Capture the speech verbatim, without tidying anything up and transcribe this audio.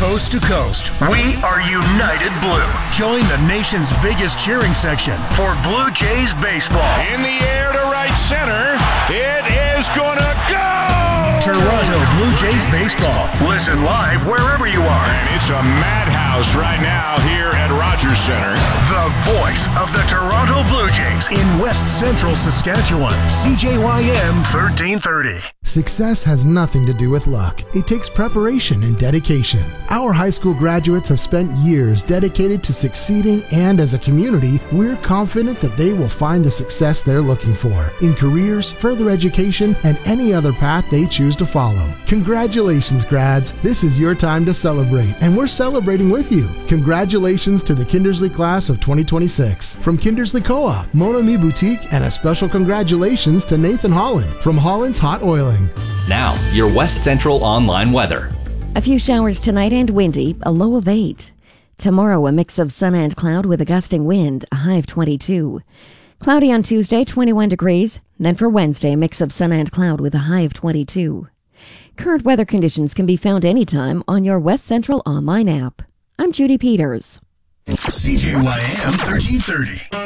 coast to coast, we are United Blue. Join the nation's biggest cheering section for Blue Jays baseball. In the air to right center, it is gonna go! Toronto Blue Jays baseball. Listen live wherever you are. And it's a madhouse right now here at Rogers Center. The voice of the Toronto Blue Jays in West Central Saskatchewan. C J Y M thirteen thirty. Success has nothing to do with luck. It takes preparation and dedication. Our high school graduates have spent years dedicated to succeeding, and as a community, we're confident that they will find the success they're looking for in careers, further education, and any other path they choose to follow. Congratulations, grads. This is your time to celebrate, and we're celebrating with you. Congratulations to the Kindersley class of twenty twenty-six. From Kindersley Co-op, Mon Ami Boutique, and a special congratulations to Nathan Holland from Holland's Hot Oiling. Now, your West Central online weather. A few showers tonight and windy, a low of eight. Tomorrow, a mix of sun and cloud with a gusting wind, a high of twenty-two. Cloudy on Tuesday, twenty-one degrees. Then for Wednesday, a mix of sun and cloud with a high of twenty-two. Current weather conditions can be found anytime on your West Central online app. I'm Judy Peters. C J Y M thirteen thirty.